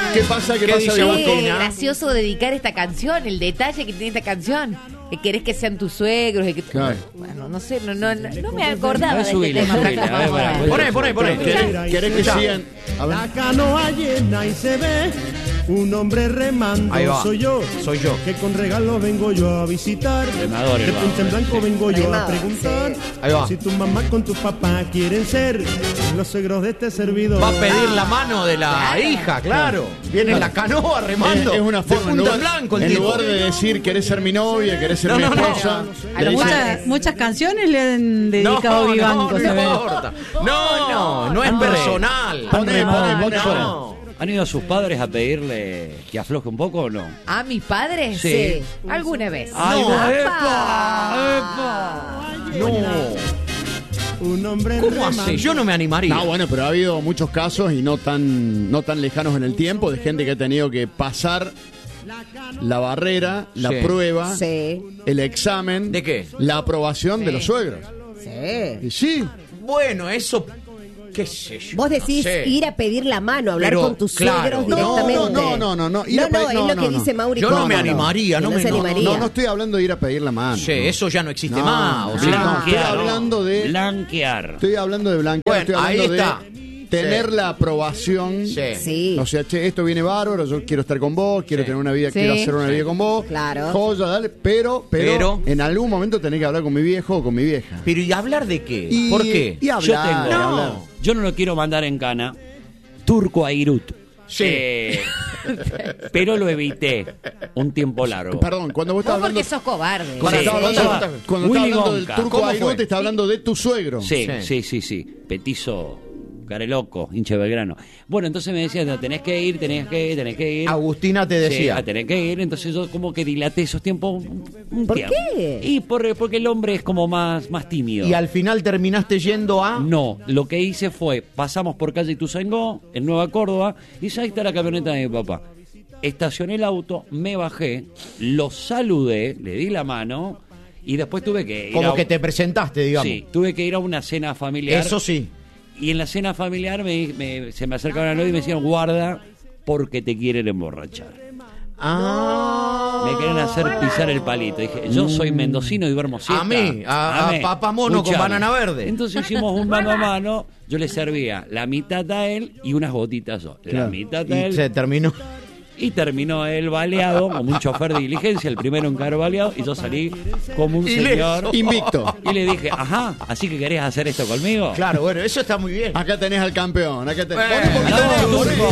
¿Qué pasa? ¿Qué pasa? Qué gracioso dedicar esta canción, el detalle que tiene esta canción. Que querés que sean tus suegros. Que... Claro. Bueno, no sé, no me acordaba de este tema. Poné. ¿Querés que sigan? La canoa llena y se ve un hombre remando. Ahí va. Soy yo. Que con regalos vengo yo a visitar. Remador, De punta en blanco vengo yo a Remador, preguntar. sí. Ahí va. Si tu mamá con tu papá quieren ser los suegros de este servidor. Va a pedir la mano de la hija, claro. Viene en la canoa remando. Es una forma. De punta en blanco el en tipo. lugar de decir querés ser mi novia, querés ser mi esposa. A lo Muchas canciones le han dedicado a Vivanco. no se ve. importa. No es personal. Poné. ¿Han ido a sus padres a pedirle que afloje un poco o no? ¿A mis padres? Sí. Alguna vez. ¡Ay, Un hombre ¿Cómo remando. hace? Yo no me animaría. No, bueno, pero ha habido muchos casos y no tan lejanos en el tiempo de gente que ha tenido que pasar la barrera, la Sí. prueba, Sí. el examen. ¿De qué? La aprobación de los suegros. Sí. Y sí. Bueno, eso... ¿Qué sé yo? Vos decís no sé. ir a pedir la mano, hablar Pero, con tus claro. suegros No, directamente. no. Es lo que dice Mauri. Yo no me animaría, Que no no me- se no, animaría. No estoy hablando de ir a pedir la mano. Sí, eso ya no existe No, más. O no, sea, no. Estoy hablando de- Blanquear. Estoy hablando de blanquear, Bueno, estoy hablando ahí está. de tener Sí. la aprobación. Sí. Sí. O sea, che, esto viene bárbaro, yo quiero estar con vos, quiero Sí. tener una vida, Sí. quiero hacer una vida con vos. Claro. Joya, dale, pero en algún momento tenés que hablar con mi viejo o con mi vieja. Pero ¿y hablar de qué? Y- ¿Por qué? Y hablar, Yo tengo- hablar. Yo no lo quiero mandar en cana. Turco a Irut. Sí. Pero lo evité un tiempo largo. Perdón, cuando vos Vos estás porque hablando, sos cobarde. cuando Sí. estás hablando, Estaba cuando estás Willy hablando del Wonka. turco ¿Cómo Airut, fue? te está hablando de tu suegro. Sí. Petizo, careloco, hincha de Belgrano. Bueno, entonces me decía, no, tenés que ir. Agustina te decía. Sí, tenés que ir. Entonces yo como que dilaté esos tiempos un ¿Por tiempo. qué? Y porque el hombre es como más tímido. Y al final terminaste yendo a... No, lo que hice fue, pasamos por calle Ituzaingó, en Nueva Córdoba, y ya ahí está la camioneta de mi papá. Estacioné el auto, me bajé, lo saludé, le di la mano, y después tuve que ir Como que te presentaste, digamos. Sí, tuve que ir a una cena familiar. Eso sí. Y en la cena familiar se me acercaron a novia y me decían, guarda, porque te quieren emborrachar. Me quieren hacer pisar el palito. Dije, yo soy mendocino y duermo siesta. A mí, a Papá Mono con banana verde. Entonces hicimos un mano a mano. Yo le servía la mitad a él y unas gotitas yo. La Claro. mitad a Y él. se terminó. Y terminó él baleado, como un chofer de diligencia, el primero en caer baleado, y yo salí como un señor. Invicto. Y le dije, ajá, ¿así que querés hacer esto conmigo? Claro, bueno, eso está muy bien. Acá tenés al campeón. Acá tenés. Bueno, Pon un poquito no, más, Turco.